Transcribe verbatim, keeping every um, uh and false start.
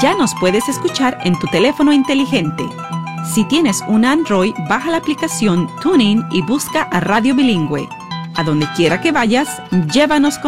Ya nos puedes escuchar en tu teléfono inteligente. Si tienes un Android, baja la aplicación TuneIn y busca a Radio Bilingüe. A donde quiera que vayas, llévanos con